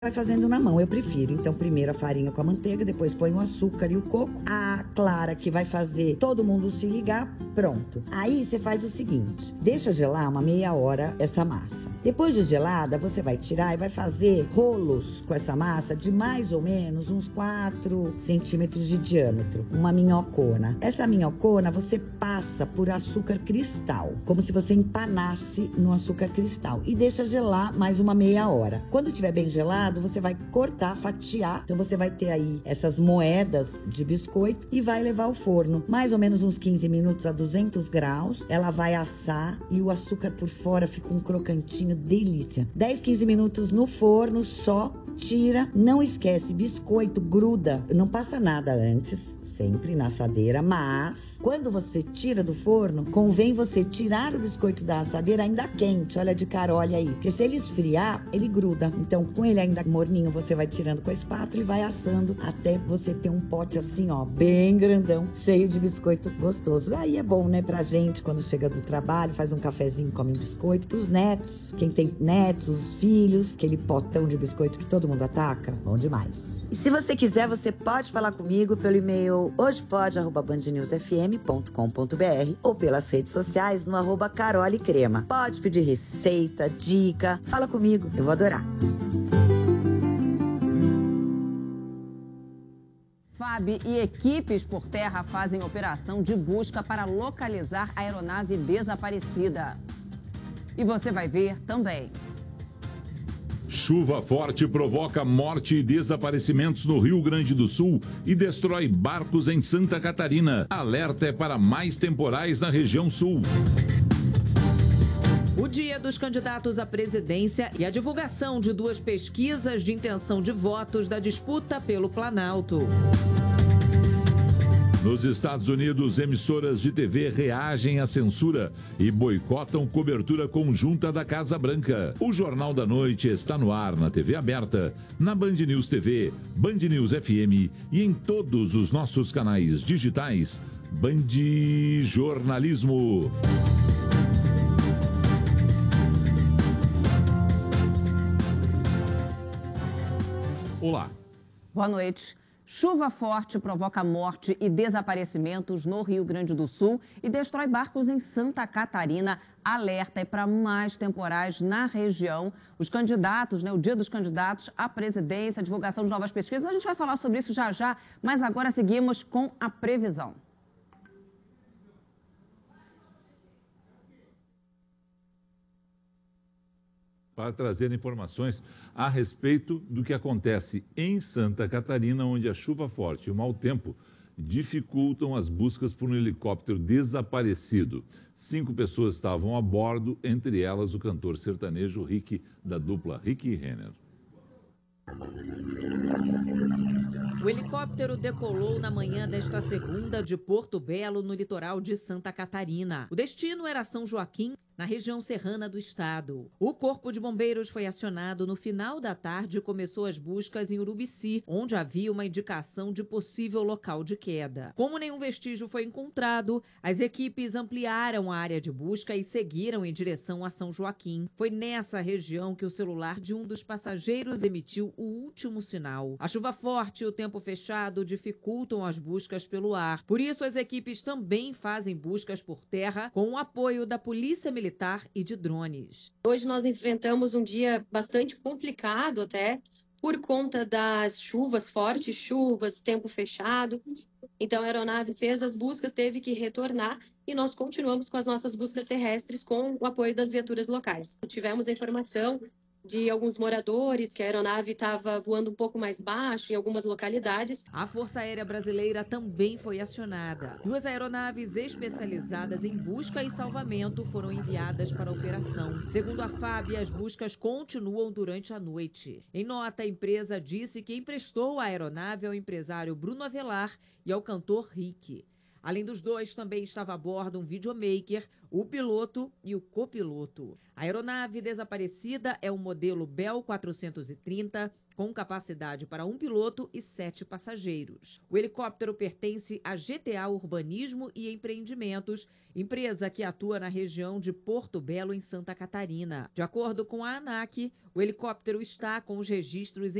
Vai fazendo na mão, eu prefiro. Então, primeiro a farinha com a manteiga, depois põe o açúcar e o coco. A clara que vai fazer todo mundo se ligar, pronto. Aí você faz o seguinte, deixa gelar uma meia hora essa massa. Depois de gelada, você vai tirar e vai fazer rolos com essa massa de mais ou menos uns 4 centímetros de diâmetro. Uma minhocona. Essa minhocona você passa por açúcar cristal, como se você empanasse no açúcar cristal. E deixa gelar mais uma meia hora. Quando tiver bem gelado, você vai cortar, fatiar. Então você vai ter aí essas moedas de biscoito e vai levar ao forno. Mais ou menos uns 15 minutos a 200 graus. Ela vai assar e o açúcar por fora fica um crocantinho, delícia. 10, 15 minutos no forno só, tira. Não esquece, biscoito gruda. Não passa nada antes, sempre na assadeira, mas quando você tira do forno, convém você tirar o biscoito da assadeira ainda quente. Olha de cara, olha aí. Porque se ele esfriar, ele gruda. Então, com ele ainda morninho, você vai tirando com a espátula e vai assando até você ter um pote assim, ó, bem grandão, cheio de biscoito gostoso. Aí é bom, né, pra gente, quando chega do trabalho, faz um cafezinho, come biscoito. Pros netos, quem tem netos, os filhos, aquele potão de biscoito que todo mundo ataca, bom demais. E se você quiser, você pode falar comigo pelo e-mail hojepode@bandnewsfm.com.br ou pelas redes sociais no @carolecrema. Pode pedir receita, dica, fala comigo, eu vou adorar. FAB e equipes por terra fazem operação de busca para localizar a aeronave desaparecida. E você vai ver também. Chuva forte provoca morte e desaparecimentos no Rio Grande do Sul e destrói barcos em Santa Catarina. Alerta é para mais temporais na região sul. O dia dos candidatos à presidência e a divulgação de 2 pesquisas de intenção de votos da disputa pelo Planalto. Nos Estados Unidos, emissoras de TV reagem à censura e boicotam cobertura conjunta da Casa Branca. O Jornal da Noite está no ar na TV aberta, na Band News TV, Band News FM e em todos os nossos canais digitais. Band Jornalismo. Olá. Boa noite. Chuva forte provoca morte e desaparecimentos no Rio Grande do Sul e destrói barcos em Santa Catarina. Alerta é para mais temporais na região. Os candidatos, o dia dos candidatos à presidência, a divulgação de novas pesquisas. A gente vai falar sobre isso já já, mas agora seguimos com a previsão. Para trazer informações a respeito do que acontece em Santa Catarina, onde a chuva forte e o mau tempo dificultam as buscas por um helicóptero desaparecido. 5 pessoas estavam a bordo, entre elas o cantor sertanejo Rick, da dupla Rick e Renner. O helicóptero decolou na manhã desta segunda de Porto Belo, no litoral de Santa Catarina. O destino era São Joaquim, na região serrana do estado. O Corpo de Bombeiros foi acionado no final da tarde e começou as buscas em Urubici, onde havia uma indicação de possível local de queda. Como nenhum vestígio foi encontrado, as equipes ampliaram a área de busca e seguiram em direção a São Joaquim. Foi nessa região que o celular de um dos passageiros emitiu o último sinal. A chuva forte e o tempo fechado dificultam as buscas pelo ar. Por isso, as equipes também fazem buscas por terra com o apoio da Polícia Militar e de drones. Hoje nós enfrentamos um dia bastante complicado até, por conta das chuvas fortes, tempo fechado. Então a aeronave fez as buscas, teve que retornar e nós continuamos com as nossas buscas terrestres com o apoio das viaturas locais. Tivemos a informação de alguns moradores que a aeronave estava voando um pouco mais baixo em algumas localidades. A Força Aérea Brasileira também foi acionada. 2 aeronaves especializadas em busca e salvamento foram enviadas para a operação. Segundo a FAB, as buscas continuam durante a noite. Em nota, a empresa disse que emprestou a aeronave ao empresário Bruno Avelar e ao cantor Rick. Além dos dois, também estava a bordo um videomaker, o piloto e o copiloto. A aeronave desaparecida é o modelo Bell 430, com capacidade para um piloto e 7 passageiros. O helicóptero pertence à GTA Urbanismo e Empreendimentos, empresa que atua na região de Porto Belo, em Santa Catarina. De acordo com a ANAC, o helicóptero está com os registros